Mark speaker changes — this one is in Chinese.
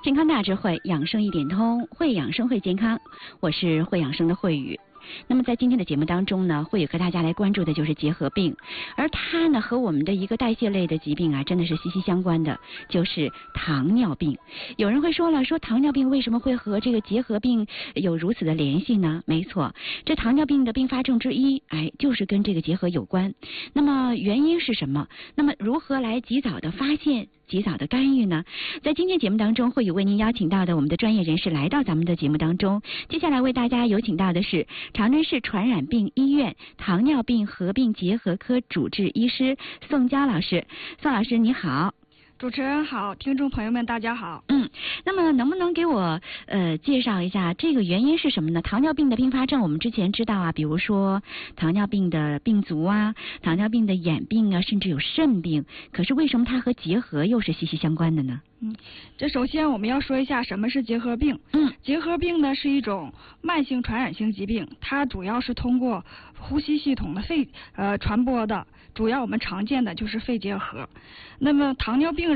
Speaker 1: 健康大智慧，养生一点通，会养生会健康。我是会养生的慧宇。那么在今天的节目当中呢，慧宇和大家来关注的就是结核病，而它呢和我们的一个代谢类的疾病啊，真的是息息相关的，就是糖尿病。有人会说了，说糖尿病为什么会和这个结核病有如此的联系呢？没错，这糖尿病的并发症之一，就是跟这个结核有关。那么原因是什么？那么如何来及早的发现？及早的干预呢？在今天节目当中，慧宇为您邀请到的我们的专业人士来到咱们的节目当中。接下来为大家有请到的是长春市传染病医院糖尿病合并结核科主治医师宋娇老师。宋老师你好。
Speaker 2: 主持人好，听众朋友们大家好。
Speaker 1: 那么能不能给我介绍一下这个原因是什么呢？糖尿病的并发症我们之前知道啊，比如说糖尿病的病足啊，糖尿病的眼病啊，甚至有肾病，可是为什么它和结核又是息息相关的呢？
Speaker 2: 这首先我们要说一下什么是结核病。结核病呢是一种慢性传染性疾病，它主要是通过呼吸系统的肺传播的，主要我们常见的就是肺结核。那么糖尿病